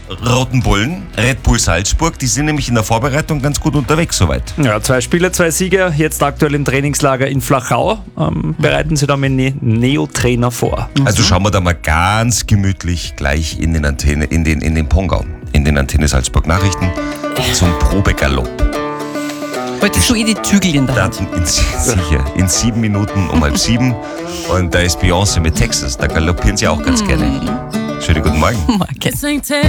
Roten Bullen, Red Bull Salzburg, die sind nämlich in der Vorbereitung ganz gut unterwegs soweit. Ja, 2 Spiele, 2 Sieger, jetzt aktuell im Trainingslager in Flachau. Bereiten sie da mit Neo-Trainer vor. Also schauen wir da mal ganz gemütlich gleich in den Pongau, in den Antenne Salzburg Nachrichten zum Probegalopp. Heute ist schon die Zügel in der Hand. Sicher, in 7 Minuten um 6:30. Und da ist Beyoncé mit Texas, da galoppieren sie auch ganz gerne. Schönen guten Morgen. Morgen.